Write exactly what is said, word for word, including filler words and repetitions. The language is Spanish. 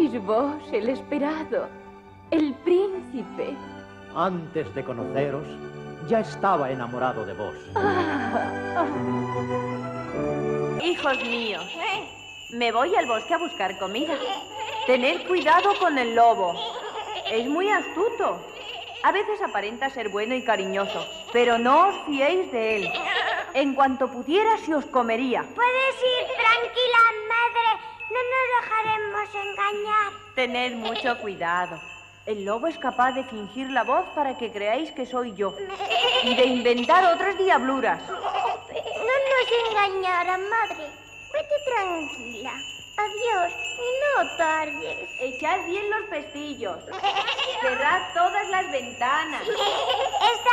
Sois vos el esperado, el príncipe. Antes de conoceros, ya estaba enamorado de vos. Ah, Hijos míos, me voy al bosque a buscar comida. Tened cuidado con el lobo. Es muy astuto. A veces aparenta ser bueno y cariñoso, pero no os fiéis de él. En cuanto pudiera, se os comería. Puedes ir tranquila, madre. No nos dejaremos engañar. Tened mucho cuidado. El lobo es capaz de fingir la voz para que creáis que soy yo. Y de inventar otras diabluras. No nos engañará, madre. Vete tranquila. Adiós y no tardes. Echad bien los pestillos. Cerrad todas las ventanas. Está